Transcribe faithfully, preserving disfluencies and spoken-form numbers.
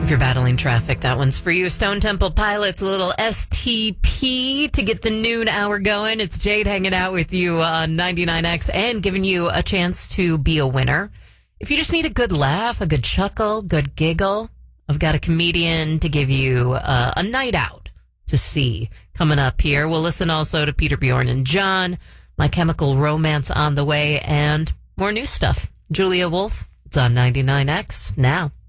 If you're battling traffic, that one's for you. Stone Temple Pilots, a little S T P to get the noon hour going. It's Jade hanging out with you on ninety-nine X and giving you a chance to be a winner. If you just need a good laugh, a good chuckle, good giggle, I've got a comedian to give you uh, a night out to see coming up here. We'll listen also to Peter, Bjorn, and John, My Chemical Romance on the way, and more new stuff. Julia Wolf, it's on ninety-nine X now.